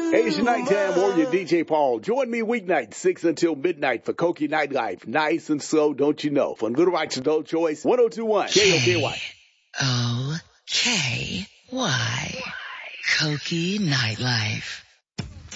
Asian Nighttime Warrior DJ Paul. Join me weeknight 6 until midnight for Koki Nightlife. Nice and slow, don't you know? For Little Rights Adult Choice, 1021 KOKY. KOKY. Koki Nightlife.